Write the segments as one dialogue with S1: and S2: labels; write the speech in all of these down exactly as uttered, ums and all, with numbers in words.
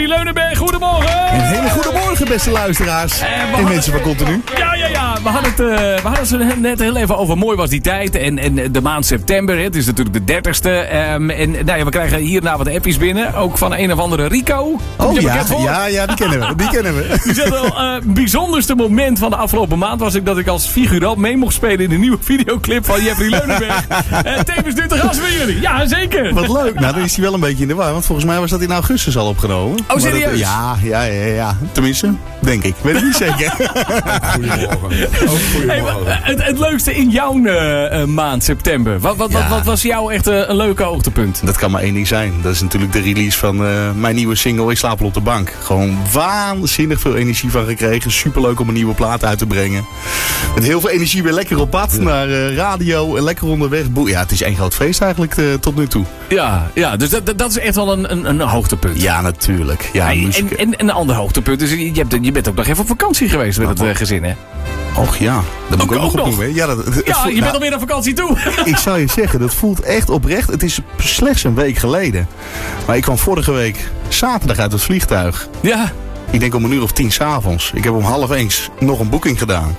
S1: Leunenberg, goedemorgen!
S2: Een hele goede morgen, beste luisteraars. En, en mensen van Continu.
S1: Ja, ja, ja. We hadden het, uh, we hadden het net heel even over mooi was die tijd. En, en de maand september, het is natuurlijk de dertigste. Um, en nou ja, we krijgen hierna wat appjes binnen. Ook van een of andere Rico.
S2: Oh ja, ja, ja, die kennen we. Die kennen we.
S1: Die zegt wel, uh, het bijzonderste moment van de afgelopen maand was ik dat ik als figurant mee mocht spelen in de nieuwe videoclip van Jeffrey Leunenberg. En tevens nu te gast bij jullie. Ja, zeker.
S2: Wat leuk. Nou, dan is hij wel een beetje in de war. Want volgens mij was dat in augustus al opgenomen.
S1: Oh, serieus?
S2: Dat, ja, ja, ja, ja. Tenminste, denk ik. Weet ik niet zeker.
S3: Goedemorgen. Oh, goedemorgen.
S1: Hey, het, het leukste in jouw uh, uh, maand september. Wat, wat, ja. wat, wat was jou echt uh, een leuke hoogtepunt?
S2: Dat kan maar één ding zijn. Dat is natuurlijk de release van uh, mijn nieuwe single Ik slaap al op de bank. Gewoon waanzinnig veel energie van gekregen. Superleuk om een nieuwe plaat uit te brengen. Met heel veel energie weer lekker op pad. Ja. Naar uh, radio en lekker onderweg. Ja, het is één groot feest eigenlijk uh, tot nu toe.
S1: Ja, ja dus dat, dat is echt wel een, een, een hoogtepunt.
S2: Ja, natuurlijk. Ja,
S1: hey, en, en, en een ander hoogtepunt is, je, hebt, je bent ook nog even op vakantie geweest met het uh, gezin, hè?
S2: Och ja, dat moet ik ook, ook nog op doen. Ja, dat, het
S1: ja
S2: voelt,
S1: je bent
S2: nou,
S1: alweer naar vakantie toe.
S2: Ik zou je zeggen, dat voelt echt oprecht. Het is slechts een week geleden. Maar ik kwam vorige week zaterdag uit het vliegtuig.
S1: Ja.
S2: Ik denk om een uur of tien 's avonds. Ik heb om half eens nog een boeking gedaan.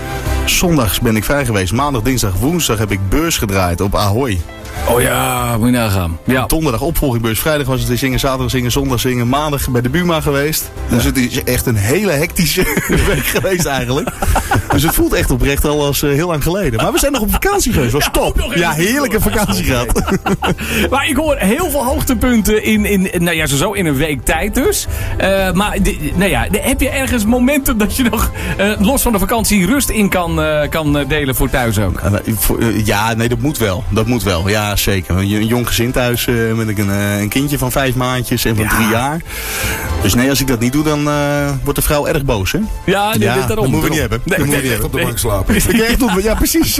S2: Zondags ben ik vrij geweest. Maandag, dinsdag, woensdag heb ik beurs gedraaid op Ahoy.
S1: Oh ja, moet je nagaan. Ja.
S2: Donderdag opvolgingbeurs, vrijdag was het weer zingen, zaterdag zingen, zondag zingen, maandag bij de Buma geweest. Dus ja. Het is echt een hele hectische week geweest eigenlijk. Dus het voelt echt oprecht al als uh, heel lang geleden. Maar we zijn nog op vakantie geweest, was ja, top. Ja, heerlijke vakantie gehad.
S1: Maar ik hoor heel veel hoogtepunten in, in nou ja, zo in een week tijd dus. Uh, maar de, nou ja, de, heb je ergens momenten dat je nog uh, los van de vakantie rust in kan, uh, kan delen voor thuis ook?
S2: Ja, nee, dat moet wel. Dat moet wel, ja. Ja, zeker. Een jong gezin thuis uh, met een, uh, een kindje van vijf maandjes en van ja. drie jaar. Dus nee, als ik dat niet doe, dan uh, wordt de vrouw erg boos, hè?
S1: Ja, nee,
S2: ja
S1: daarom.
S2: Dat moeten we niet hebben.
S3: Nee,
S2: dat
S3: nee,
S2: moet
S3: nee, echt op de bank slapen.
S2: Echt op, ja, precies.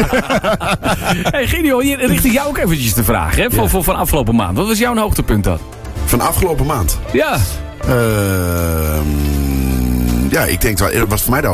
S1: Hey Gideon, hier richt ik jou ook eventjes te vragen, hè? Van, ja. van, van afgelopen maand. Wat was jouw hoogtepunt dan?
S3: Van afgelopen maand?
S1: Ja.
S3: Uh, ja, ik denk, wat voor mij de